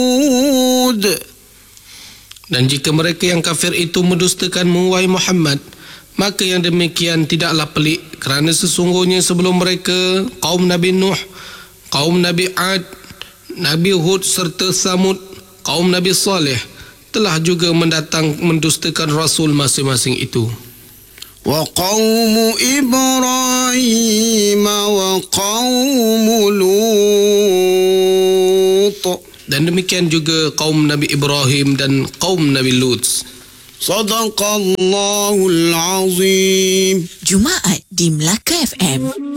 Dan jika mereka yang kafir itu mendustakanmu, wahai Muhammad, maka yang demikian tidaklah pelik, kerana sesungguhnya sebelum mereka kaum Nabi Nuh, kaum Nabi Ad, Nabi Hud serta Samud, kaum Nabi Saleh telah juga mendustakan rasul masing-masing itu. Wa qaumu Ibrahim wa qaumu Lut. Dan demikian juga kaum Nabi Ibrahim dan kaum Nabi Lut. Sadaqallahul azim. Jumaat di Melaka FM.